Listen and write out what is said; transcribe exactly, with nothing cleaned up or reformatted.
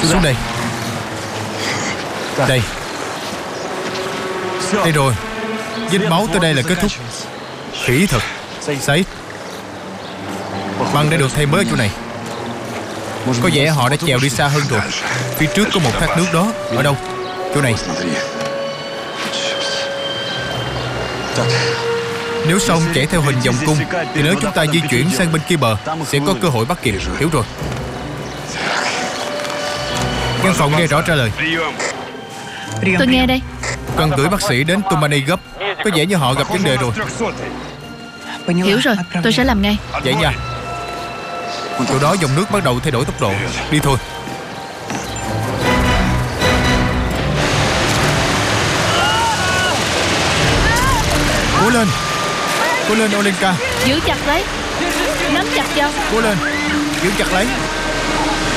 Xuống đây. Đây. Đây rồi. Vết máu tới đây là kết thúc. Khỉ thật. Said, băng đã được thay mới ở chỗ này. Có vẻ họ đã chèo đi xa hơn rồi. Phía trước có một thác nước đó. Ở đâu? Chỗ này. Nếu xong chạy theo hình vòng cung thì nếu chúng ta di chuyển sang bên kia bờ sẽ có cơ hội bắt kịp. Hiểu rồi. Văn phòng nghe rõ trả lời. Tôi nghe đây. Cần gửi bác sĩ đến Tumani gấp. Có vẻ như họ gặp vấn đề rồi. Hiểu rồi, tôi sẽ làm ngay. Vậy nha. Chỗ đó dòng nước bắt đầu thay đổi tốc độ. Đi thôi. Cố lên. Cố lên Olenka. Giữ chặt lấy. Nắm chặt vào. Cố lên. Giữ chặt lấy.